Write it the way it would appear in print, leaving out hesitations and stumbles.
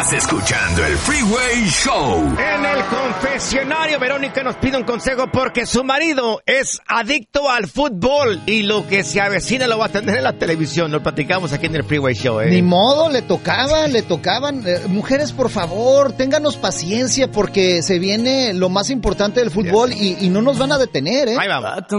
Estás escuchando el Freeway Show. En el confesionario, Verónica nos pide un consejo porque su marido es adicto al fútbol y lo que se avecina lo va a tener en la televisión. Lo platicamos aquí en el Freeway Show. Ni modo, le tocaban. Mujeres, por favor, ténganos paciencia porque se viene lo más importante del fútbol y no nos van a detener, ¿eh? Ahí vamos.